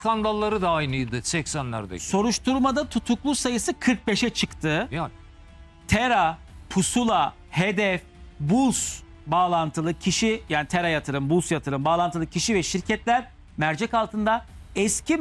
skandalları da aynıydı 80'lerdeki. Soruşturmada tutuklu sayısı 45'e çıktı. Yani Tera, Pusula, Hedef, Buls bağlantılı kişi, yani Tera Yatırım, Buls Yatırım bağlantılı kişi ve şirketler mercek altında. Eski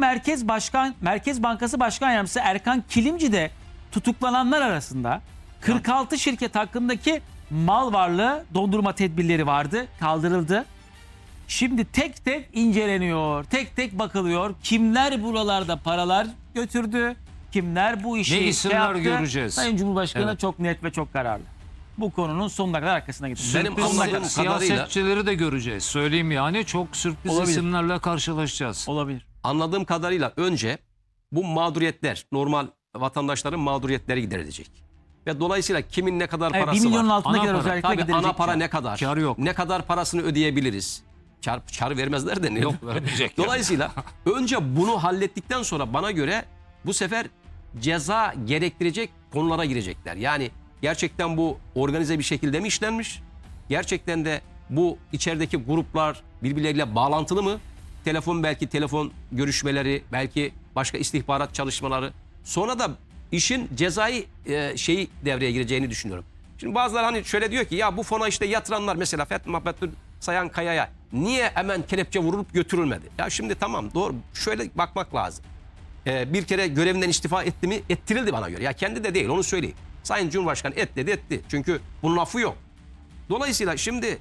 Merkez Bankası Başkan Yardımcısı Erkan Kilimci de tutuklananlar arasında. 46 şirket hakkındaki mal varlığı dondurma tedbirleri vardı, kaldırıldı. Şimdi tek tek inceleniyor, tek tek bakılıyor. Kimler buralarda paralar götürdü, kimler bu işi Ne isimler yaptı? göreceğiz. Sayın Cumhurbaşkanı Evet. çok net ve çok kararlı. Bu konunun sonuna kadar arkasına gidecek. Benim sürpriz anladığım siyasetçileri de göreceğiz. Söyleyeyim yani, çok sürpriz Olabilir. isimlerle karşılaşacağız. Olabilir. Anladığım kadarıyla önce bu mağduriyetler, normal vatandaşların mağduriyetleri giderilecek. Ve dolayısıyla kimin ne kadar Evet, 1 parası milyonun var? altındakiler Ana para. özellikle Tabii giderecek. ana para ne kadar? Kar yok. Ne kadar parasını ödeyebiliriz? Kar vermezler de ne? Yok, vermeyecek yani. Dolayısıyla önce bunu hallettikten sonra bana göre bu sefer ceza gerektirecek konulara girecekler. Yani gerçekten bu organize bir şekilde mi işlenmiş? Gerçekten de bu içerideki gruplar birbirleriyle bağlantılı mı? Belki telefon görüşmeleri, belki başka istihbarat çalışmaları. Sonra da işin cezai şeyi devreye gireceğini düşünüyorum. Şimdi bazıları hani şöyle diyor ki ya bu fona işte yatıranlar mesela Fatma Betül Sayan Kaya'ya niye hemen kelepçe vurulup götürülmedi? Ya şimdi tamam, doğru, şöyle bakmak lazım. Bir kere görevinden istifa etti mi? Ettirildi bana göre. Ya kendi de değil, onu söyleyeyim. Sayın Cumhurbaşkanı et dedi, etti. Çünkü bunun lafı yok. Dolayısıyla şimdi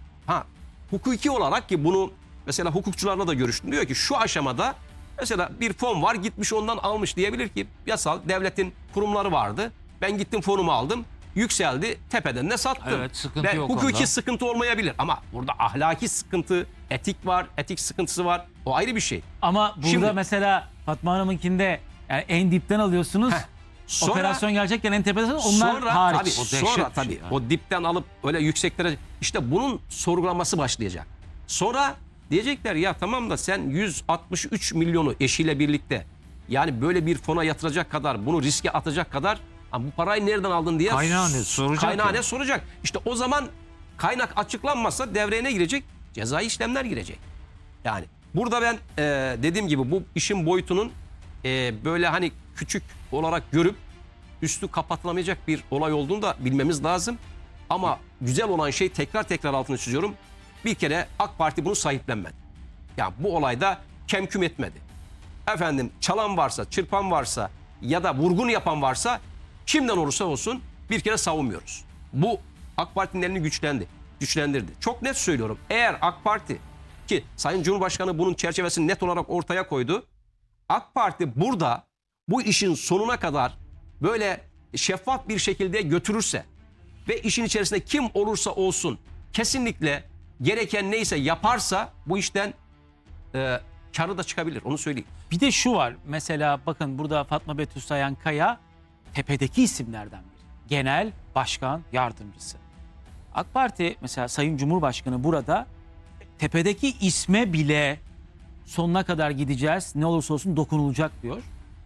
hukuki olarak, ki bunu mesela hukukçularla da görüştüm. Diyor ki şu aşamada mesela bir fon var, gitmiş ondan almış, diyebilir ki yasal devletin kurumları vardı. Ben gittim fonumu aldım. Yükseldi, tepeden de sattım. Evet, sıkıntı yok hukuki onda. sıkıntı olmayabilir ama burada ahlaki sıkıntı, etik var, etik sıkıntısı var. O ayrı bir şey. Ama burada Şimdi- mesela Fatma Hanım'ınkinde yani en dipten alıyorsunuz. Sonra- Operasyon gerçekten en tepeden, onlar Sonra hariç. tabii, O dehşet sonra bir tabii şey yani. o dipten alıp öyle yükseklere, işte bunun sorgulanması başlayacak. Sonra diyecekler ya tamam da sen 163 milyonu eşiyle birlikte, yani böyle bir fona yatıracak kadar, bunu riske atacak kadar, bu parayı nereden aldın diye Kaynağı ne soracak Kaynağı yani. ne soracak. İşte o zaman kaynak açıklanmazsa devreye ne girecek? Cezai işlemler girecek. Yani burada ben dediğim gibi bu işin boyutunun böyle hani küçük olarak görüp üstü kapatılamayacak bir olay olduğunu da bilmemiz lazım. Ama güzel olan şey, tekrar altını çiziyorum, bir kere AK Parti bunu sahiplenmedi. Yani bu olayda kemküm etmedi. Efendim çalan varsa, çırpan varsa ya da vurgun yapan varsa, kimden olursa olsun bir kere savunmuyoruz. Bu AK Parti'nin elini güçlendirdi. Çok net söylüyorum. Eğer AK Parti, ki Sayın Cumhurbaşkanı bunun çerçevesini net olarak ortaya koydu. AK Parti burada bu işin sonuna kadar böyle şeffaf bir şekilde götürürse ve işin içerisinde kim olursa olsun kesinlikle gereken neyse yaparsa bu işten karı da çıkabilir. Onu söyleyeyim. Bir de şu var. Mesela bakın burada Fatma Betül Sayan Kaya tepedeki isimlerden biri. Genel Başkan Yardımcısı. AK Parti mesela Sayın Cumhurbaşkanı burada tepedeki isme bile sonuna kadar gideceğiz, ne olursa olsun dokunulacak diyor.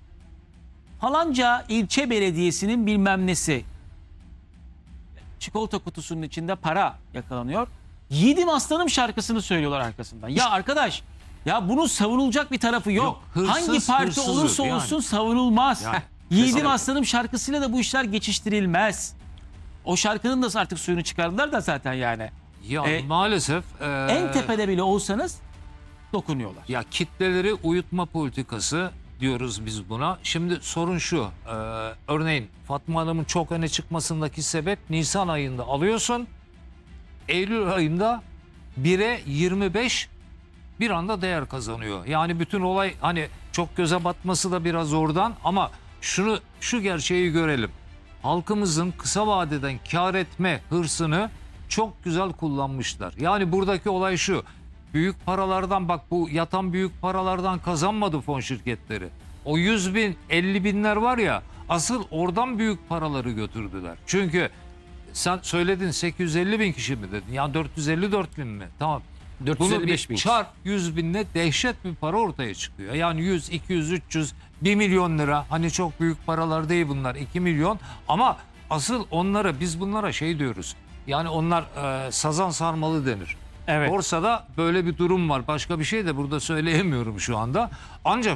Falanca ilçe belediyesinin bilmem nesi. Çikolata kutusunun içinde para yakalanıyor. Yiğidim aslanım şarkısını söylüyorlar arkasından. Ya arkadaş, ya bunun savunulacak bir tarafı yok. Yok, hırsız, Hangi parti hırsızdır olursa yani. olsun savunulmaz. Yani, Yiğidim mesela- aslanım şarkısıyla da bu işler geçiştirilmez. O şarkının da artık suyunu çıkardılar da zaten yani. Ya E, maalesef En tepede bile olsanız dokunuyorlar. ya kitleleri uyutma politikası diyoruz biz buna. Şimdi sorun şu. Örneğin Fatma Hanım'ın çok öne çıkmasındaki sebep, Nisan ayında alıyorsun. Eylül ayında 1'e 25 bir anda değer kazanıyor. Yani bütün olay hani çok göze batması da biraz oradan, ama şu gerçeği görelim. Halkımızın kısa vadeden kar etme hırsını çok güzel kullanmışlar. Yani buradaki olay şu. Büyük paralardan, bak bu yatan büyük paralardan kazanmadı fon şirketleri. O 100 bin, 50 binler var ya, asıl oradan büyük paraları götürdüler. Çünkü sen söyledin 850 bin kişi mi dedin? Yani 454 bin mi? Tamam. 455 bin. Çarp 100 binle dehşet bir para ortaya çıkıyor. Yani 100, 200, 300, 1 milyon lira. Hani çok büyük paralar değil bunlar, 2 milyon. Ama asıl biz bunlara şey diyoruz. Yani onlar sazan sarmalı denir. Evet. Borsada böyle bir durum var. Başka bir şey de burada söyleyemiyorum şu anda. Ancak